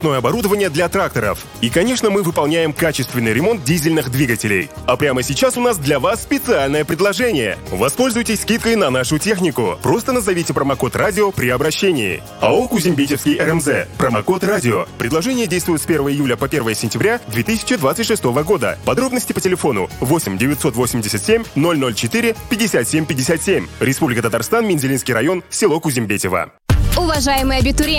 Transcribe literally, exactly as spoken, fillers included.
оборудование для тракторов. И, конечно, мы выполняем качественный ремонт дизельных двигателей. А прямо сейчас у нас для вас специальное предложение. Воспользуйтесь скидкой на нашу технику. Просто назовите промокод «Радио» при обращении. АО «Кузембетевский РМЗ». Промокод «Радио». Предложение действует с первого июля по первое сентября две тысячи двадцать шестого года. Подробности по телефону восемь девятьсот восемьдесят семь ноль ноль четыре пятьдесят семь пятьдесят семь. Республика Татарстан, Мензелинский район, село Кузембетево. Уважаемые абитуриенты!